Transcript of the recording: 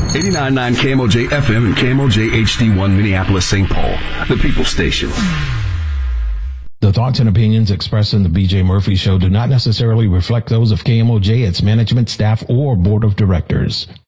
89.9 KMOJ FM and KMOJ HD1 Minneapolis, St. Paul, the People Station. The thoughts and opinions expressed in the BJ Murphy Show do not necessarily reflect those of KMOJ, its management, staff, or board of directors.